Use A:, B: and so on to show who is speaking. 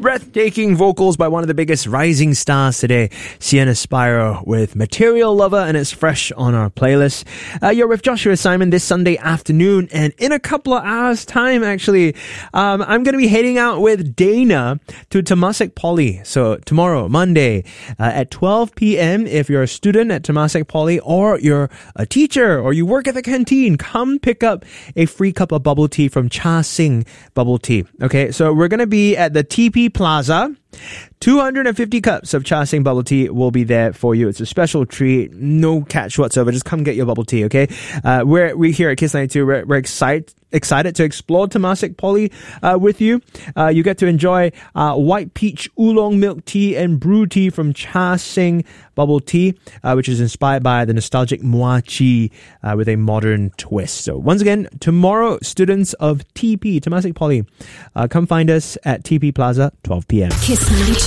A: breathtaking vocals by one of the biggest rising stars today, Sienna Spiro with Material Lover, and it's fresh on our playlist. You're with Joshua Simon this Sunday afternoon, and in a couple of hours' time, actually, I'm going to be heading out with Dana to Temasek Poly. So tomorrow, Monday, at 12 p.m, if you're a student at Temasek Poly, or you're a teacher, or you work at the canteen, come pick up a free cup of bubble tea from Cha Sing Bubble Tea. Okay, so we're going to be at the TP Plaza. 250 cups of Cha Sing bubble tea will be there for you. It's a special treat. No catch whatsoever. Just come get your bubble tea, okay? We here at Kiss 92, we're excited to explore Temasek Poly with you. You get to enjoy white peach oolong milk tea and brew tea from Cha Sing Bubble Tea, which is inspired by the nostalgic Moachi with a modern twist. So once again, tomorrow, students of TP, Temasek Poly, come find us at TP Plaza, 12 p.m.
B: Kiss 92.